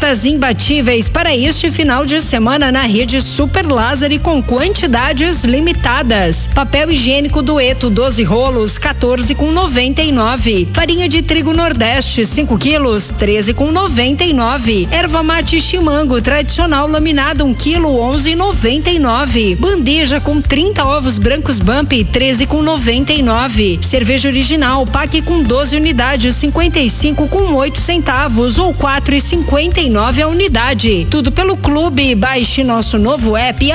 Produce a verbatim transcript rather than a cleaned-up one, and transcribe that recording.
Ofertas imbatíveis para este final de semana na rede Super Lázaro e com quantidades limitadas. Papel higiênico Dueto doze rolos, quatorze com noventa e nove. Farinha de trigo Nordeste cinco quilos, treze com noventa e nove. Erva mate Chimango tradicional laminado um quilo, onze e noventa e nove. Bandeja com trinta ovos brancos Bump, treze com noventa e nove. Cerveja original pack com doze unidades, cinquenta e cinco com oito centavos ou quatro e cinquenta e nove a unidade. Tudo pelo Clube. Baixe nosso novo app.